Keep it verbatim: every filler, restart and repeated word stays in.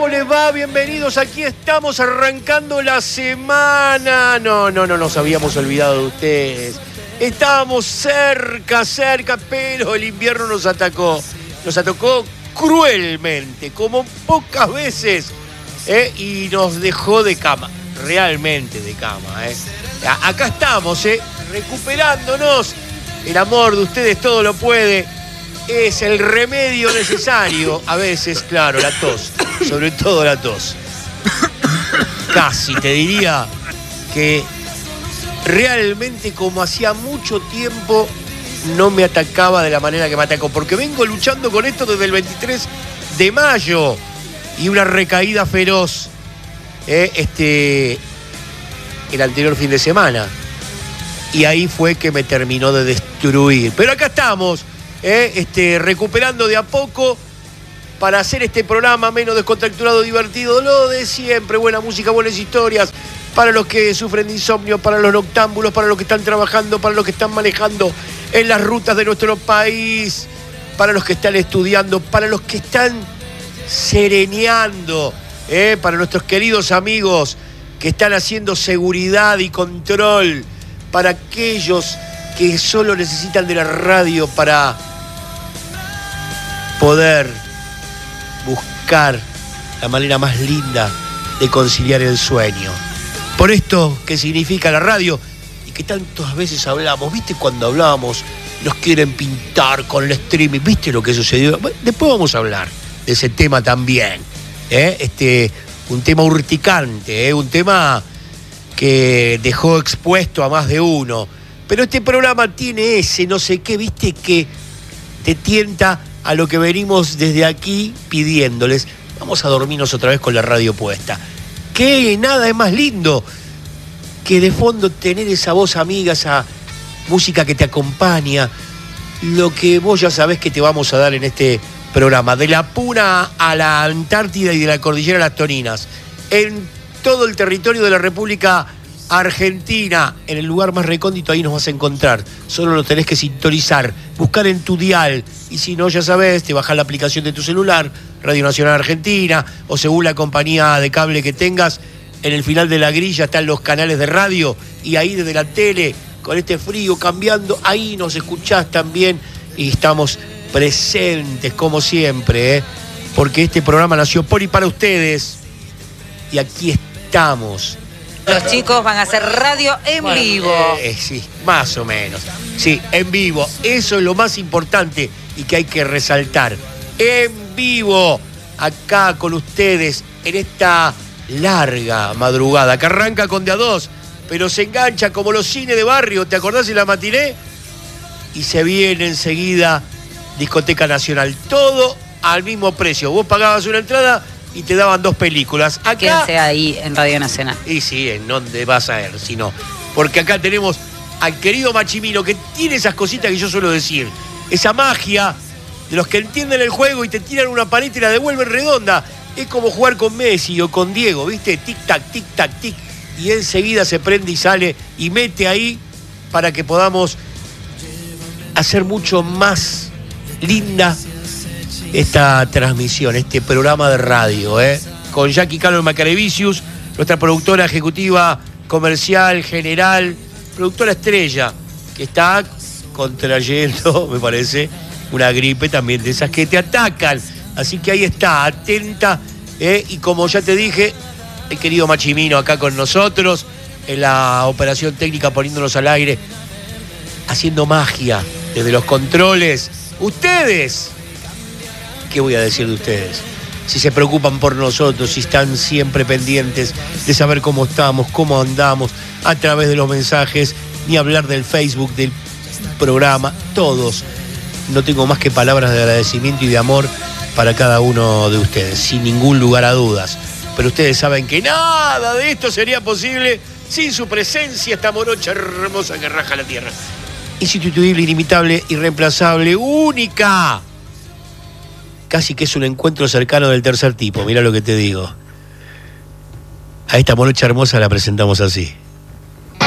¿Cómo les va? Bienvenidos, aquí estamos arrancando la semana. No, no, no nos habíamos olvidado de ustedes. Estábamos cerca, cerca, pero el invierno nos atacó. Nos atacó cruelmente, como pocas veces, ¿eh? Y nos dejó de cama, realmente de cama, ¿eh? Acá estamos, ¿eh? Recuperándonos. El amor de ustedes todo lo puede. Es el remedio necesario. A veces, claro, la tos. Sobre todo la tos. Casi te diría que realmente como hacía mucho tiempo no me atacaba de la manera que me atacó. Porque vengo luchando con esto desde el veintitrés de mayo. Y una recaída feroz. ¿eh? Este, el anterior fin de semana. Y ahí fue que me terminó de destruir. Pero acá estamos. Eh, este, recuperando de a poco para hacer este programa menos descontracturado, divertido, lo de siempre, buena música, buenas historias, para los que sufren de insomnio, para los noctámbulos, para los que están trabajando, para los que están manejando en las rutas de nuestro país, para los que están estudiando, para los que están sereneando, eh, para nuestros queridos amigos que están haciendo seguridad y control, para aquellos que solo necesitan de la radio para poder buscar la manera más linda de conciliar el sueño. Por esto que significa la radio y que tantas veces hablamos, ¿viste? Cuando hablábamos, nos quieren pintar con el streaming, ¿viste lo que sucedió? Bueno, después vamos a hablar de ese tema también, ¿eh? Este, un tema urticante, ¿eh? Un tema que dejó expuesto a más de uno. Pero este programa tiene ese no sé qué, ¿viste? Que te tienta a lo que venimos desde aquí pidiéndoles. Vamos a dormirnos otra vez con la radio puesta. Que nada es más lindo que de fondo tener esa voz amiga, esa música que te acompaña. Lo que vos ya sabés que te vamos a dar en este programa. De la Puna a la Antártida y de la Cordillera a las Toninas. En todo el territorio de la República Argentina, en el lugar más recóndito, ahí nos vas a encontrar. Solo lo tenés que sintonizar, buscar en tu dial. Y si no, ya sabés, te bajás la aplicación de tu celular, Radio Nacional Argentina, o según la compañía de cable que tengas, en el final de la grilla están los canales de radio, y ahí desde la tele, con este frío cambiando, ahí nos escuchás también, y estamos presentes como siempre, ¿eh? Porque este programa nació por y para ustedes, y aquí estamos. Los chicos van a hacer radio en bueno, vivo. Eh, sí, más o menos. Sí, en vivo. Eso es lo más importante y que hay que resaltar. En vivo, acá con ustedes, en esta larga madrugada, que arranca con de a dos, pero se engancha como los cines de barrio. ¿Te acordás de la matiné? Y se viene enseguida Discoteca Nacional. Todo al mismo precio. Vos pagabas una entrada y te daban dos películas. Acá, quédense ahí en Radio Nacional. Y sí, ¿en dónde vas a ir? Si no, porque acá tenemos al querido Machimino, que tiene esas cositas que yo suelo decir. Esa magia de los que entienden el juego y te tiran una paleta y la devuelven redonda. Es como jugar con Messi o con Diego, ¿viste? Tic-tac, tic-tac, tic. Y enseguida se prende y sale y mete ahí para que podamos hacer mucho más linda esta transmisión, este programa de radio, ¿eh? Con Jackie Carlos Macarevicius, nuestra productora ejecutiva, comercial, general, productora estrella, que está contrayendo, me parece, una gripe también de esas que te atacan. Así que ahí está, atenta, ¿eh? Y como ya te dije, el querido Machimino acá con nosotros, en la operación técnica poniéndonos al aire, haciendo magia desde los controles. Ustedes, ¿qué voy a decir de ustedes? Si se preocupan por nosotros, si están siempre pendientes de saber cómo estamos, cómo andamos, a través de los mensajes, ni hablar del Facebook, del programa, todos. No tengo más que palabras de agradecimiento y de amor para cada uno de ustedes, sin ningún lugar a dudas. Pero ustedes saben que nada de esto sería posible sin su presencia, esta morocha hermosa que raja la tierra. Insustituible, inimitable, irreemplazable, única. Casi que es un encuentro cercano del tercer tipo, mira lo que te digo. A esta morocha hermosa la presentamos así.